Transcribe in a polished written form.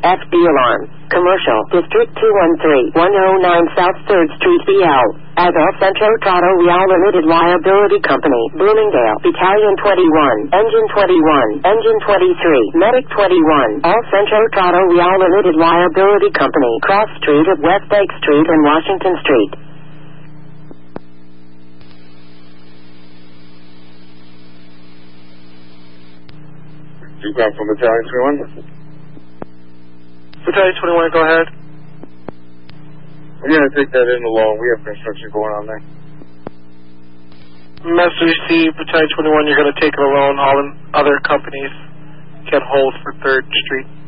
FB Alarm, Commercial, District 213, 109 South 3rd Street, BL. As El Centro Trato Real Limited Liability Company, Bloomingdale, Battalion 21, Engine 21, Engine 23, Medic 21, El Centro Trato Real Limited Liability Company, Cross Street of West Lake Street and Washington Street. Duke from Battalion 21. Battalion 21, go ahead. We're going to take that in alone. We have construction going on there. Message received, Battalion 21, you're going to take it alone. All other companies can hold for 3rd Street.